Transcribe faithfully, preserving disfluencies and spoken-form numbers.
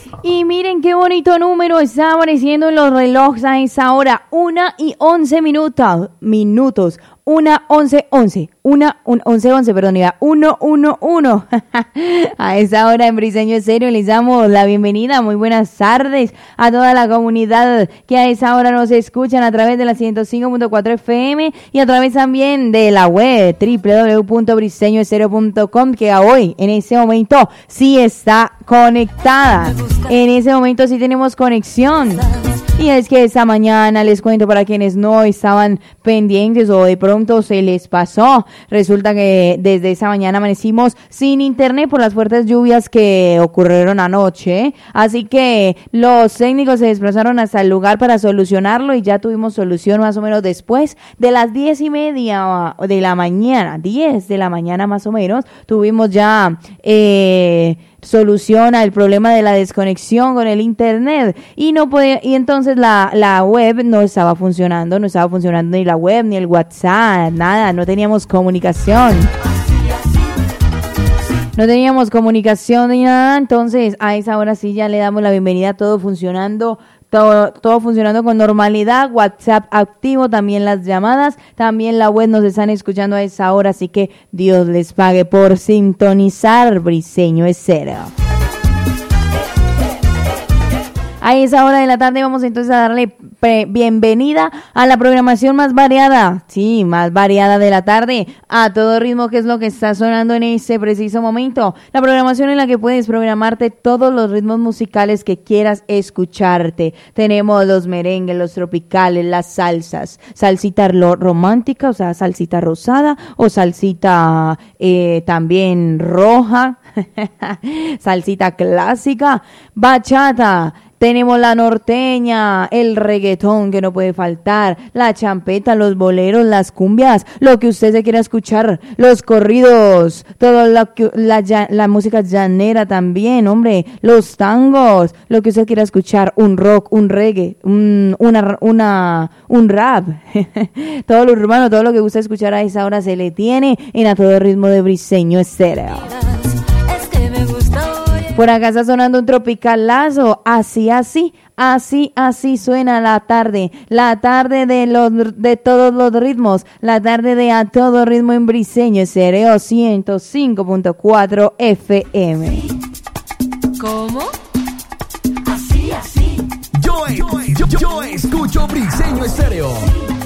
Y miren qué bonito número está apareciendo en los relojes a esa hora. Una y once minutos. Minutos. Una, once, once. Una, un, once, once, perdón, iba. Uno, uno, uno. A esa hora en Briseño Estéreo les damos la bienvenida. Muy buenas tardes a toda la comunidad que a esa hora nos escuchan a través de la ciento cinco punto cuatro F M y a través también de la web doble u doble u doble u punto briseño estéreo punto com, que hoy, en ese momento, sí está conectada. En ese momento sí tenemos conexión. Y es que esta mañana les cuento para quienes no estaban pendientes o de pronto se les pasó. Resulta que desde esa mañana amanecimos sin internet por las fuertes lluvias que ocurrieron anoche. Así que los técnicos se desplazaron hasta el lugar para solucionarlo y ya tuvimos solución más o menos después de las diez y media de la mañana. Diez de la mañana más o menos. Tuvimos ya eh, solución al problema de la desconexión con el internet y no podía, y entonces la, la web no estaba funcionando, no estaba funcionando ni la web, ni el WhatsApp, nada, no teníamos comunicación. No teníamos comunicación ni nada, entonces a esa hora sí ya le damos la bienvenida, todo funcionando. Todo, todo funcionando con normalidad, WhatsApp activo, también las llamadas, también la web nos están escuchando a esa hora, así que Dios les pague por sintonizar Briseño Estéreo. A esa hora de la tarde vamos entonces a darle pre- bienvenida a la programación más variada, sí, más variada de la tarde, a todo ritmo, que es lo que está sonando en ese preciso momento. La programación en la que puedes programarte todos los ritmos musicales que quieras escucharte. Tenemos los merengues, los tropicales, las salsas, salsita lo- romántica, o sea, salsita rosada o salsita eh, también roja, salsita clásica, bachata. Tenemos la norteña, el reggaetón que no puede faltar, la champeta, los boleros, las cumbias, lo que usted se quiera escuchar, los corridos, toda la, la, la música llanera también, hombre, los tangos, lo que usted quiera escuchar, un rock, un reggae, un, una, una, un rap, todo lo urbano, todo lo que gusta escuchar a esa hora se le tiene en A Todo Ritmo de Briseño Estéreo. Por acá está sonando un tropicalazo, así, así, así, así suena la tarde, la tarde de los de todos los ritmos, la tarde de A Todo Ritmo en Briseño Estéreo ciento cinco punto cuatro F M. ¿Cómo? Así, así. Yo, yo, yo, yo escucho Briseño Estéreo.